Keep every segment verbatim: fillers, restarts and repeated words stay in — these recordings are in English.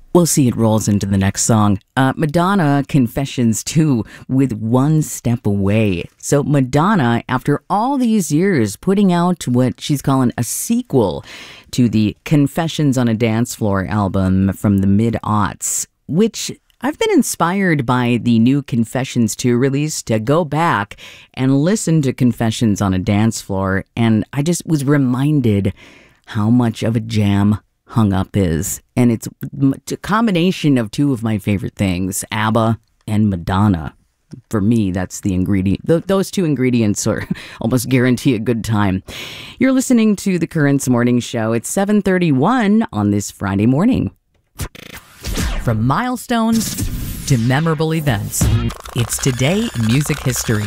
We'll see it rolls into the next song. Uh, Madonna Confessions two with One Step Away. So Madonna, after all these years, putting out what she's calling a sequel to the Confessions on a Dance Floor album from the mid-aughts, which I've been inspired by the new Confessions two release to go back and listen to Confessions on a Dance Floor, and I just was reminded how much of a jam Hung Up is. And it's a combination of two of my favorite things, ABBA and Madonna. For me, that's the ingredient. Th- those two ingredients are almost guarantee a good time. You're listening to The Currents Morning Show. It's seven thirty-one on this Friday morning. From milestones to memorable events, it's Today in Music History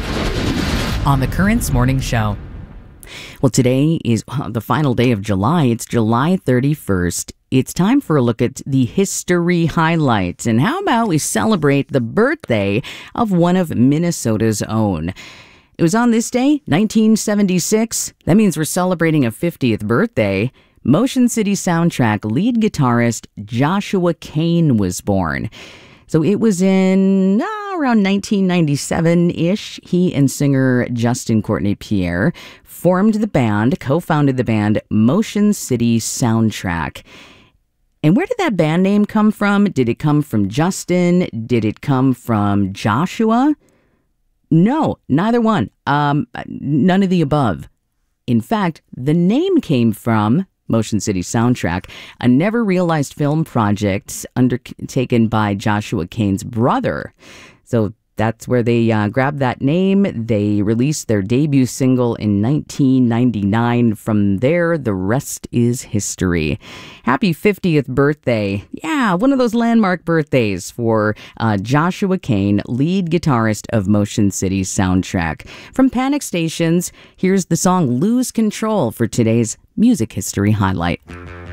on The Currents Morning Show. Well, today is the final day of July. It's July thirty-first. It's time for a look at the history highlights. And how about we celebrate the birthday of one of Minnesota's own? It was on this day, nineteen seventy-six. That means we're celebrating a fiftieth birthday. Motion City Soundtrack lead guitarist Joshua Cain was born. So it was in uh, around nineteen ninety-seven-ish. He and singer Justin Courtney Pierre formed the band, co-founded the band Motion City Soundtrack. And where did that band name come from? Did it come from Justin? Did it come from Joshua? No, neither one. Um, none of the above. In fact, the name came from Motion City Soundtrack, a never-realized film project undertaken by Joshua Cain's brother. So that's where they uh, grabbed that name. They released their debut single in nineteen ninety-nine. From there, the rest is history. Happy fiftieth birthday. Yeah, one of those landmark birthdays for uh, Joshua Cain, lead guitarist of Motion City Soundtrack. From Panic Stations, here's the song Lose Control for today's Music History Highlight.